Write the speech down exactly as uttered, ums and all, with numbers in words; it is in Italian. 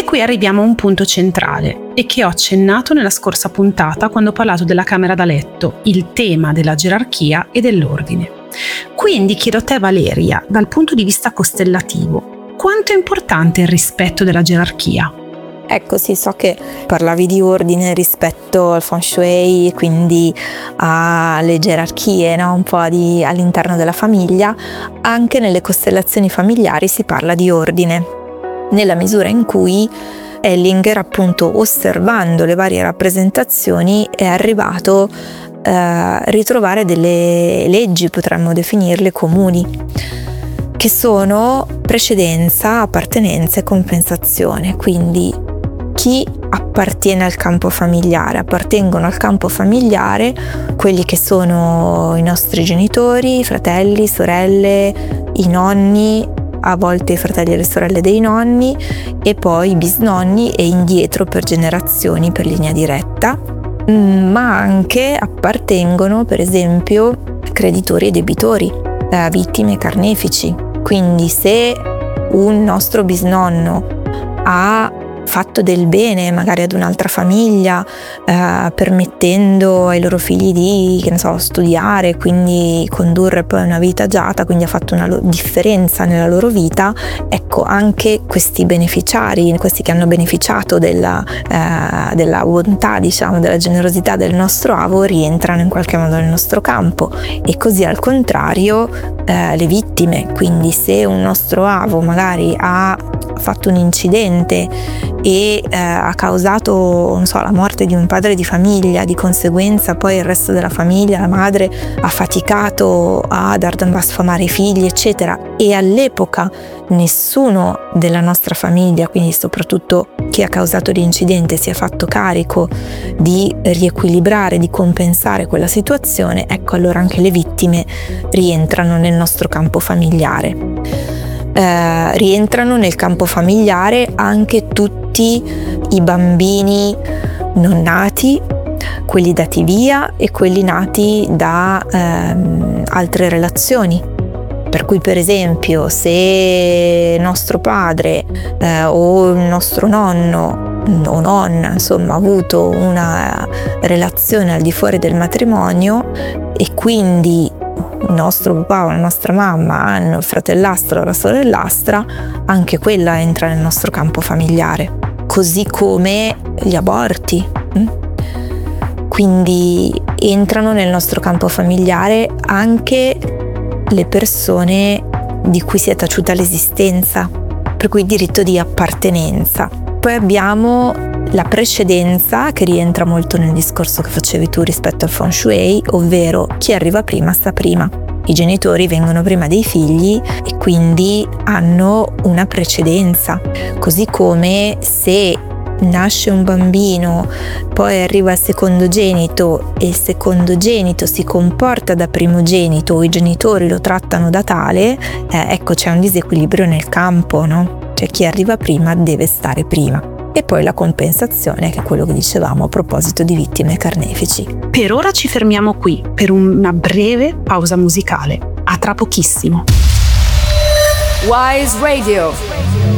qui arriviamo a un punto centrale e che ho accennato nella scorsa puntata quando ho parlato della camera da letto, il tema della gerarchia e dell'ordine. Quindi chiedo a te, Valeria, dal punto di vista costellativo, quanto è importante il rispetto della gerarchia? Ecco, sì, so che parlavi di ordine rispetto al feng shui, quindi alle gerarchie, no? Un po' di, all'interno della famiglia. Anche nelle costellazioni familiari si parla di ordine, nella misura in cui Hellinger, appunto, osservando le varie rappresentazioni, è arrivato eh, a ritrovare delle leggi, potremmo definirle, comuni, che sono precedenza, appartenenza e compensazione. Quindi chi appartiene al campo familiare? Appartengono al campo familiare quelli che sono i nostri genitori, fratelli, sorelle, i nonni, a volte i fratelli e le sorelle dei nonni, e poi i bisnonni e indietro per generazioni, per linea diretta, ma anche appartengono, per esempio, creditori e debitori, eh, vittime e carnefici. Quindi se un nostro bisnonno ha fatto del bene magari ad un'altra famiglia, eh, permettendo ai loro figli di, che ne so, studiare, quindi condurre poi una vita agiata, quindi ha fatto una lo- differenza nella loro vita, ecco, anche questi beneficiari, questi che hanno beneficiato della, eh, della bontà, diciamo, della generosità del nostro avo, rientrano in qualche modo nel nostro campo. E così al contrario eh, le vittime, quindi se un nostro avo magari ha fatto un incidente e eh, ha causato, non so, la morte di un padre di famiglia, di conseguenza poi il resto della famiglia, la madre, ha faticato a dar da sfamare i figli, eccetera, e all'epoca nessuno della nostra famiglia, quindi soprattutto chi ha causato l'incidente, si è fatto carico di riequilibrare, di compensare quella situazione, ecco, allora anche le vittime rientrano nel nostro campo familiare. Eh, rientrano nel campo familiare anche tutti i bambini non nati, quelli dati via e quelli nati da ehm, altre relazioni. Per cui, per esempio, se nostro padre eh, o il nostro nonno o nonna, insomma, ha avuto una relazione al di fuori del matrimonio e quindi il nostro papà o la nostra mamma hanno il fratellastro o la sorellastra, anche quella entra nel nostro campo familiare, così come gli aborti. Quindi entrano nel nostro campo familiare anche le persone di cui si è taciuta l'esistenza, per cui diritto di appartenenza. Poi abbiamo la precedenza, che rientra molto nel discorso che facevi tu rispetto al feng shui, ovvero chi arriva prima sta prima. I genitori vengono prima dei figli e quindi hanno una precedenza, così come se nasce un bambino, poi arriva il secondogenito e il secondogenito si comporta da primogenito o i genitori lo trattano da tale, eh, ecco, c'è un disequilibrio nel campo, no? Cioè chi arriva prima deve stare prima. E poi la compensazione, che è quello che dicevamo a proposito di vittime e carnefici. Per ora ci fermiamo qui per una breve pausa musicale. A tra pochissimo. Wise Radio.